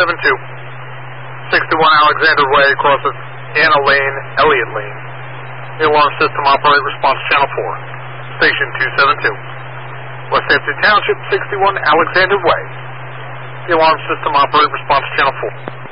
61 Alexander Way crosses Anna Lane, Elliott Lane. The alarm system operate response channel 4. Station 272. West Hampton Township, 61 Alexander Way. The alarm system operate response channel 4.